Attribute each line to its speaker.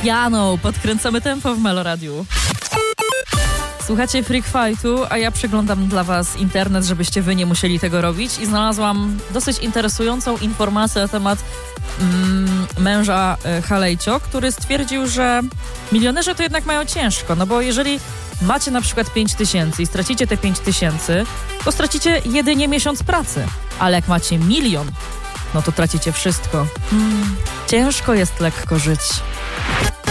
Speaker 1: Piano, podkręcamy tempo w Meloradiu. Słuchacie Freak Fightu, a ja przeglądam dla was internet, żebyście wy nie musieli tego robić i znalazłam dosyć interesującą informację na temat męża Halejcio, który stwierdził, że milionerzy to jednak mają ciężko, no bo jeżeli macie na przykład 5 000 i stracicie te 5 000, to stracicie jedynie miesiąc pracy, ale jak macie 1 000 000, no to tracicie wszystko. Ciężko jest lekko żyć.